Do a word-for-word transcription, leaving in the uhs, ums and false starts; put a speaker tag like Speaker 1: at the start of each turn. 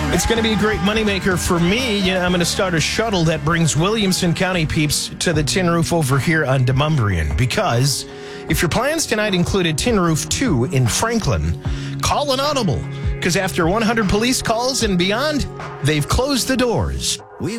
Speaker 1: It's going to be a great moneymaker for me. Yeah, I'm going to start a shuttle that brings Williamson County peeps to the Tin Roof over here on Demumbrian. Because if your plans tonight included Tin Roof two in Franklin, call an audible. Because after one hundred police calls and beyond, they've closed the doors.